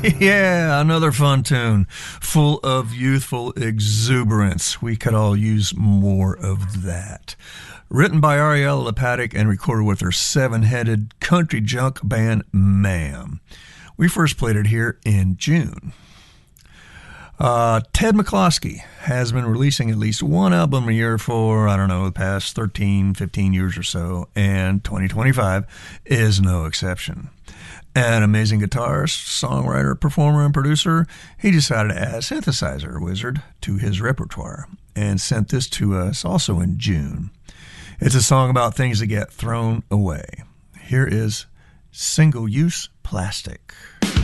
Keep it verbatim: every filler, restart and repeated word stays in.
Yeah, another fun tune, full of youthful exuberance. We could all use more of that. Written by Ariella Lepatic and recorded with her seven-headed country junk band, Ma'am. We first played it here in June. Uh, Ted McCloskey has been releasing at least one album a year for, I don't know, the past thirteen, fifteen years or so, and twenty twenty-five is no exception. An amazing guitarist, songwriter, performer, and producer, he decided to add Synthesizer Wizard to his repertoire and sent this to us also in June. It's a song about things that get thrown away. Here is Single Use Plastic.